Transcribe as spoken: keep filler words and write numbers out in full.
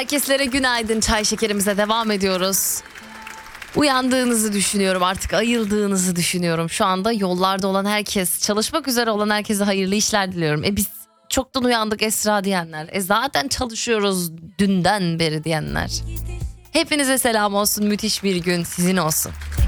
Herkeslere günaydın, çay şekerimize devam ediyoruz. Uyandığınızı düşünüyorum, artık ayıldığınızı düşünüyorum. Şu anda yollarda olan herkes, çalışmak üzere olan herkese hayırlı işler diliyorum. E biz çoktan uyandık Esra diyenler. E zaten çalışıyoruz dünden beri diyenler. Hepinize selam olsun, müthiş bir gün sizin olsun.